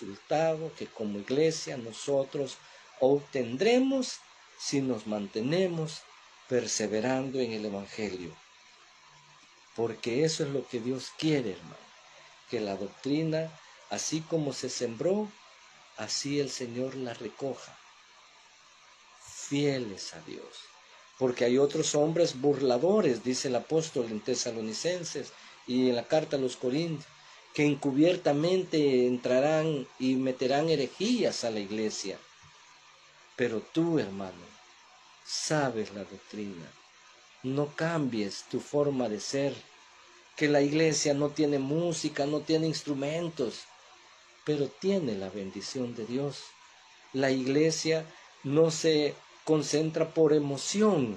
resultado que como iglesia nosotros obtendremos si nos mantenemos perseverando en el Evangelio. Porque eso es lo que Dios quiere, hermano, que la doctrina, así como se sembró, así el Señor la recoja. Fieles a Dios. Porque hay otros hombres burladores, dice el apóstol en Tesalonicenses y en la carta a los Corintios, que encubiertamente entrarán y meterán herejías a la iglesia. Pero tú, hermano, sabes la doctrina. No cambies tu forma de ser, que la iglesia no tiene música, no tiene instrumentos, pero tiene la bendición de Dios. La iglesia no se concentra por emoción.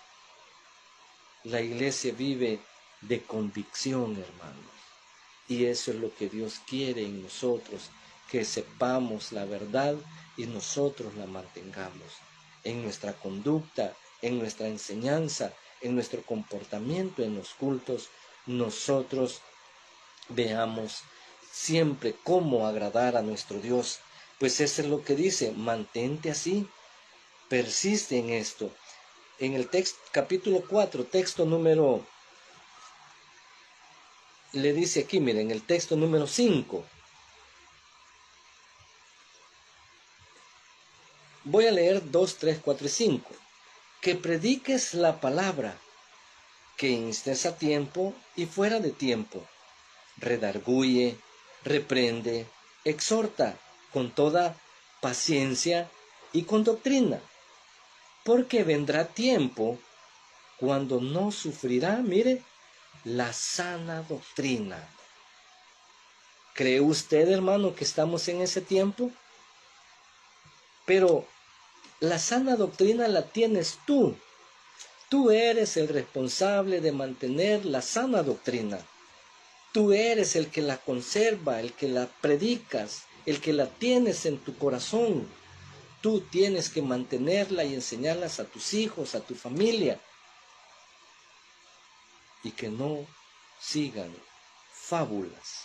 La iglesia vive de convicción, hermanos. Y eso es lo que Dios quiere en nosotros, que sepamos la verdad y nosotros la mantengamos en nuestra conducta, en nuestra enseñanza, en nuestro comportamiento en los cultos. Nosotros veamos siempre cómo agradar a nuestro Dios. Pues eso es lo que dice, mantente así, persiste en esto. En el capítulo 4, texto número, le dice aquí, miren, el texto número 5. Voy a leer 2, 3, 4 y 5. Que prediques la palabra, que instes a tiempo y fuera de tiempo. Redarguye, reprende, exhorta con toda paciencia y con doctrina. Porque vendrá tiempo cuando no sufrirá, mire, la sana doctrina. ¿Cree usted, hermano, que estamos en ese tiempo? Pero la sana doctrina la tienes tú. Tú eres el responsable de mantener la sana doctrina. Tú eres el que la conserva, el que la predicas, el que la tienes en tu corazón. Tú tienes que mantenerla y enseñarlas a tus hijos, a tu familia. Y que no sigan fábulas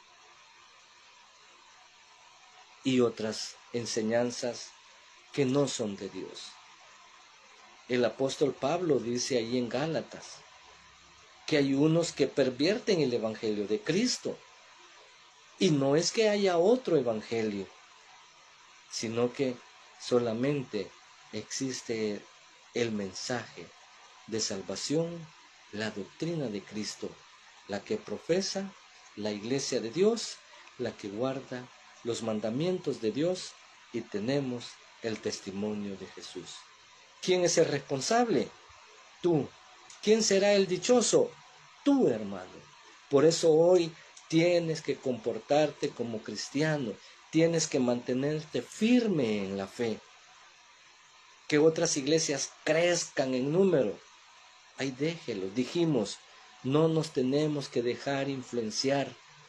y otras enseñanzas que no son de Dios. El apóstol Pablo dice ahí en Gálatas que hay unos que pervierten el evangelio de Cristo. Y no es que haya otro evangelio, sino que solamente existe el mensaje de salvación, la doctrina de Cristo, la que profesa la iglesia de Dios, la que guarda los mandamientos de Dios, y tenemos el testimonio de Jesús. ¿Quién es el responsable? Tú. ¿Quién será el dichoso? Tú, hermano. Por eso hoy tienes que comportarte como cristiano, tienes que mantenerte firme en la fe. Que otras iglesias crezcan en número, ahí déjelo. Dijimos, no nos tenemos que dejar influenciar.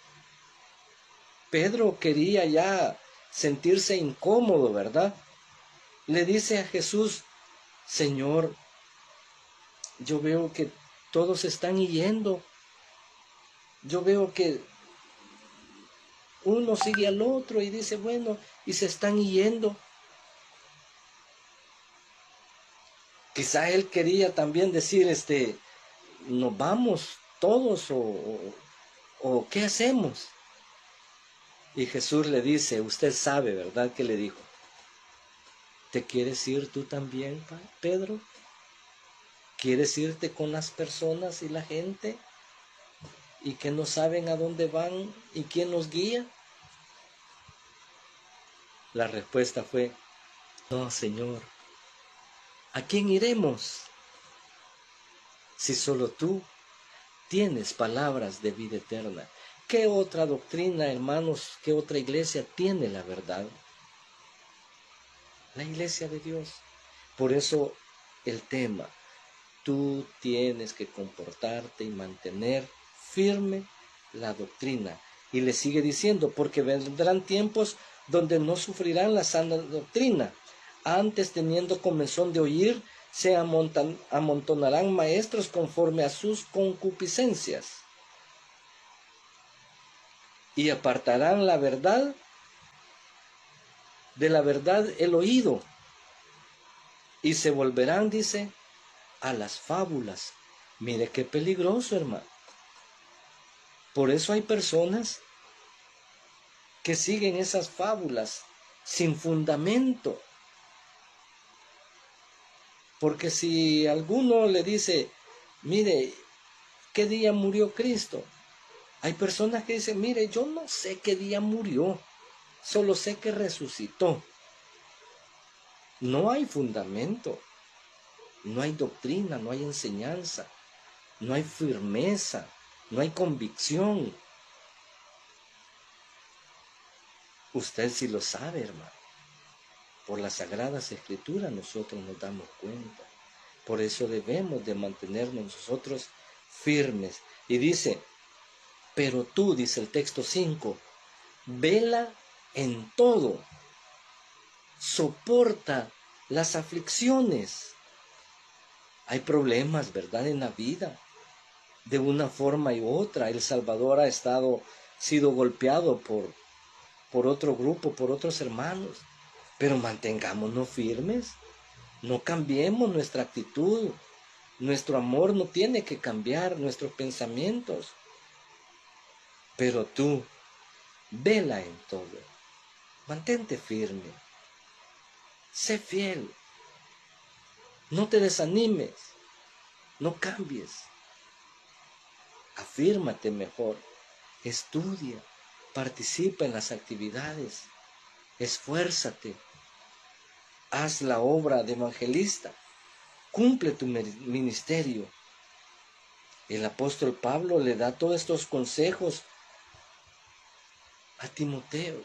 Pedro quería ya sentirse incómodo, ¿verdad? Le dice a Jesús, Señor, yo veo que todos están yendo. Yo veo que uno sigue al otro y dice, bueno, y se están yendo. Quizá él quería también decir, nos vamos todos o ¿qué hacemos? Y Jesús le dice, usted sabe, ¿verdad? ¿Qué le dijo? ¿Te quieres ir tú también, Pedro? ¿Quieres irte con las personas y la gente? ¿Y que no saben a dónde van y quién los guía? La respuesta fue, no, Señor. ¿A quién iremos? Si solo tú tienes palabras de vida eterna. ¿Qué otra doctrina, hermanos, qué otra iglesia tiene la verdad? La iglesia de Dios. Por eso el tema, tú tienes que comportarte y mantener firme la doctrina. Y le sigue diciendo, porque vendrán tiempos donde no sufrirán la sana doctrina. Antes, teniendo comezón de oír, se amontonarán maestros conforme a sus concupiscencias. Y apartarán la verdad de la verdad el oído, y se volverán, dice, a las fábulas. Mire qué peligroso, hermano. Por eso hay personas que siguen esas fábulas sin fundamento. Porque si alguno le dice, mire, ¿qué día murió Cristo? Hay personas que dicen, mire, yo no sé qué día murió, solo sé que resucitó. No hay fundamento, no hay doctrina, no hay enseñanza, no hay firmeza, no hay convicción. Usted sí lo sabe, hermano. Por las Sagradas Escrituras nosotros nos damos cuenta. Por eso debemos de mantenernos nosotros firmes. Y dice, pero tú, dice el texto 5, vela en todo, soporta las aflicciones. Hay problemas, ¿verdad?, en la vida, de una forma y otra. El Salvador ha sido golpeado por otro grupo, por otros hermanos, pero mantengámonos firmes, no cambiemos nuestra actitud, nuestro amor no tiene que cambiar, nuestros pensamientos. Pero tú, vela en todo, mantente firme, sé fiel, no te desanimes, no cambies, afírmate mejor, estudia, participa en las actividades, esfuérzate, haz la obra de evangelista, cumple tu ministerio. El apóstol Pablo le da todos estos consejos a Timoteo.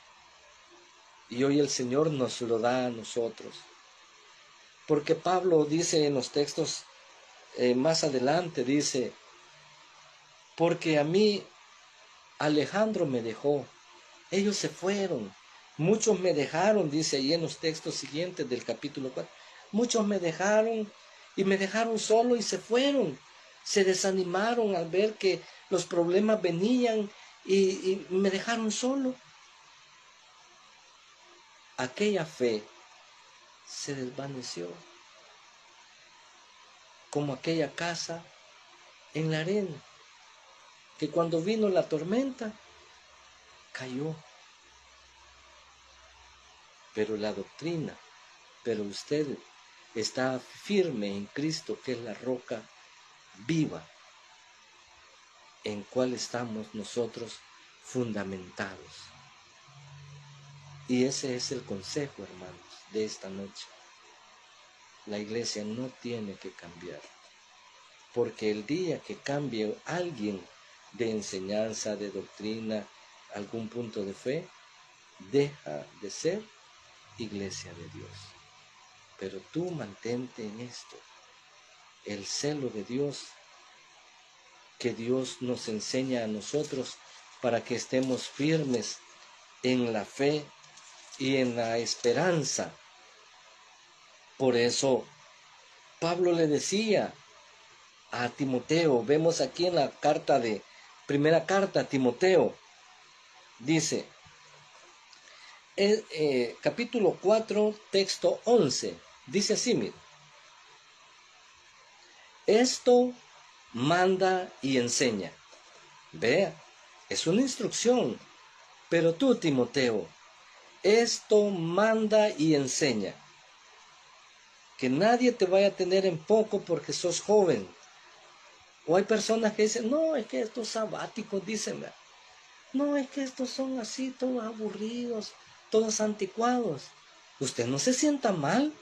Y hoy el Señor nos lo da a nosotros. Porque Pablo dice en los textos más adelante, dice, porque a mí Alejandro me dejó, ellos se fueron, muchos me dejaron, dice ahí en los textos siguientes del capítulo 4, muchos me dejaron y me dejaron solo y se fueron, se desanimaron al ver que los problemas venían y me dejaron solo. Aquella fe se desvaneció, como aquella casa en la arena, que cuando vino la tormenta, cayó. Pero la doctrina, pero usted está firme en Cristo, que es la roca viva, en cual estamos nosotros fundamentados. Y ese es el consejo, hermanos, de esta noche. La iglesia no tiene que cambiar, porque el día que cambie alguien de enseñanza, de doctrina, algún punto de fe, deja de ser iglesia de Dios. Pero tú mantente en esto, el celo de Dios, que Dios nos enseña a nosotros para que estemos firmes en la fe y en la esperanza. Por eso Pablo le decía a Timoteo, vemos aquí en la primera carta a Timoteo, dice, capítulo 4, texto 11, dice así, mire, esto manda y enseña. Vea, es una instrucción, pero tú, Timoteo, esto manda y enseña. Que nadie te vaya a tener en poco porque sos joven. O hay personas que dicen, no, es que estos sabáticos, dicen, no, es que estos son así, todos aburridos, todos anticuados. Usted no se sienta mal,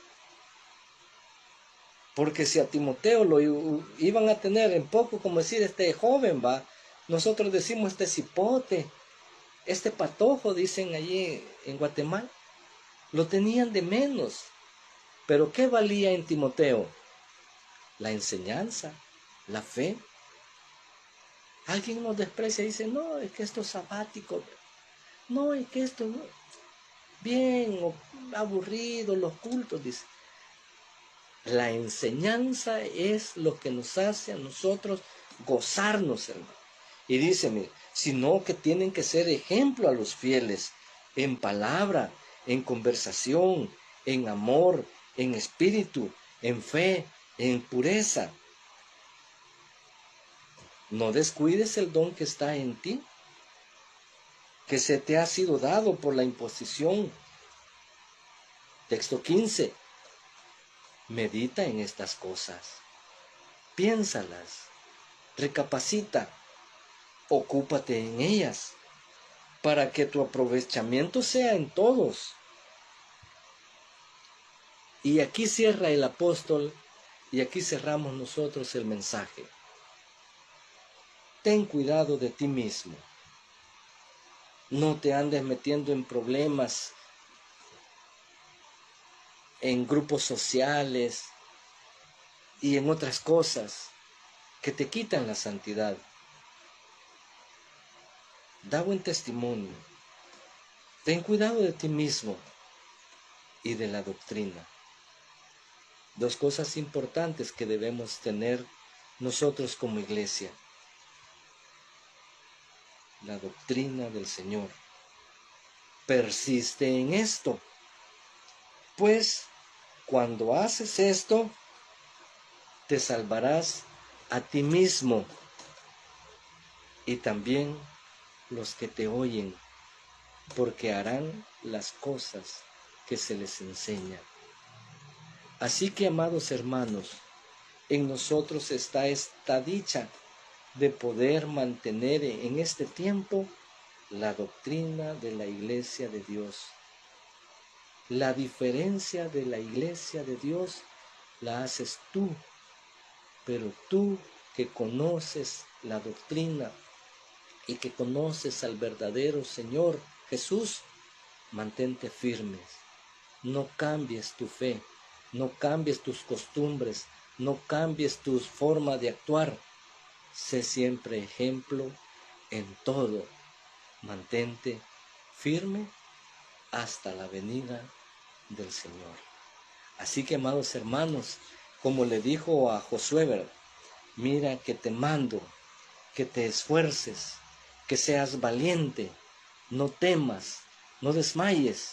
porque si a Timoteo lo iban a tener en poco, como decir, este joven, va, nosotros decimos este cipote, este patojo, dicen allí en Guatemala, lo tenían de menos. Pero ¿qué valía en Timoteo? La enseñanza, la fe. Alguien nos desprecia y dice, no, es que esto es sabático, no, es que esto no, bien aburrido, los cultos, dice. La enseñanza es lo que nos hace a nosotros gozarnos, hermano. Y dice, mire, sino que tienen que ser ejemplo a los fieles en palabra, en conversación, en amor, en espíritu, en fe, en pureza. No descuides el don que está en ti, que se te ha sido dado por la imposición. Texto 15. Medita en estas cosas, piénsalas, recapacita, ocúpate en ellas, para que tu aprovechamiento sea en todos. Y aquí cierra el apóstol, y aquí cerramos nosotros el mensaje. Ten cuidado de ti mismo. No te andes metiendo en problemas, en grupos sociales y en otras cosas que te quitan la santidad. Da buen testimonio. Ten cuidado de ti mismo y de la doctrina. Dos cosas importantes que debemos tener nosotros como iglesia. La doctrina del Señor. Persiste en esto, pues cuando haces esto, te salvarás a ti mismo y también los que te oyen, porque harán las cosas que se les enseña. Así que, amados hermanos, en nosotros está esta dicha de poder mantener en este tiempo la doctrina de la Iglesia de Dios. La diferencia de la Iglesia de Dios la haces tú, pero tú que conoces la doctrina y que conoces al verdadero Señor Jesús, mantente firmes. No cambies tu fe, no cambies tus costumbres, no cambies tu forma de actuar. Sé siempre ejemplo en todo. Mantente firme hasta la venida del Señor. Así que, amados hermanos, como le dijo a Josué, mira que te mando, que te esfuerces, que seas valiente, no temas, no desmayes,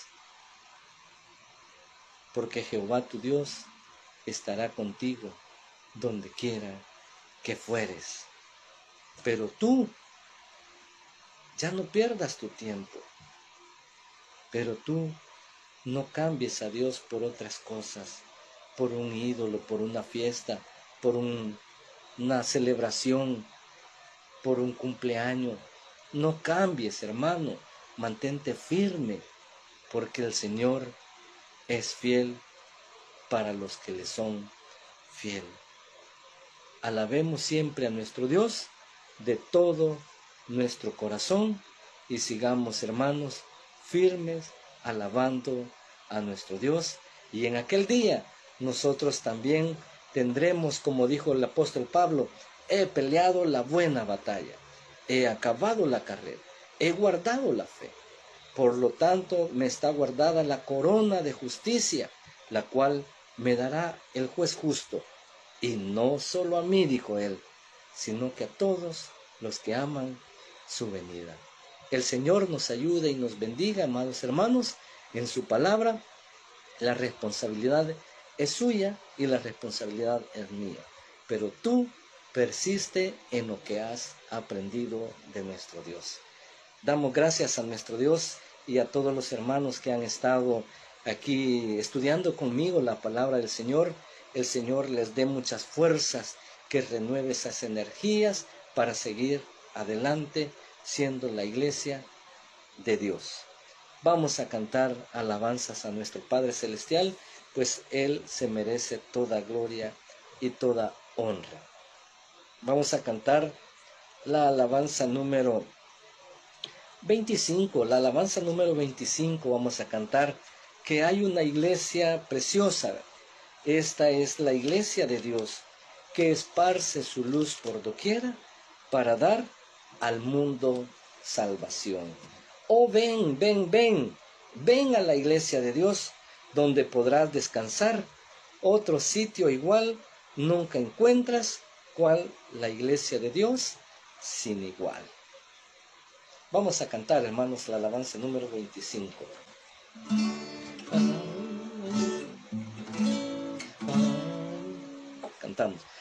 porque Jehová tu Dios estará contigo donde quiera que fueres. Pero tú ya no pierdas tu tiempo, pero tú no cambies a Dios por otras cosas, por un ídolo, por una fiesta, por una celebración, por un cumpleaños. No cambies, hermano, mantente firme, porque el Señor es fiel para los que le son fiel. Alabemos siempre a nuestro Dios de todo nuestro corazón y sigamos, hermanos, firmes, alabando a nuestro Dios. Y en aquel día nosotros también tendremos, como dijo el apóstol Pablo, he peleado la buena batalla, he acabado la carrera, he guardado la fe. Por lo tanto, me está guardada la corona de justicia, la cual me dará el juez justo. Y no solo a mí, dijo él, sino que a todos los que aman su venida. El Señor nos ayude y nos bendiga, amados hermanos, en su palabra. La responsabilidad es suya y la responsabilidad es mía. Pero tú persiste en lo que has aprendido de nuestro Dios. Damos gracias a nuestro Dios y a todos los hermanos que han estado aquí estudiando conmigo la palabra del Señor. El Señor les dé muchas fuerzas, que renueve esas energías para seguir adelante siendo la iglesia de Dios. Vamos a cantar alabanzas a nuestro Padre Celestial, pues Él se merece toda gloria y toda honra. Vamos a cantar la alabanza número 25, la alabanza número 25 vamos a cantar, que hay una iglesia preciosa. Esta es la iglesia de Dios, que esparce su luz por doquiera para dar al mundo salvación. Oh, ven, ven, ven, ven a la iglesia de Dios, donde podrás descansar. Otro sitio igual nunca encuentras, cual la iglesia de Dios sin igual. Vamos a cantar, hermanos, la alabanza número 25. cantamos.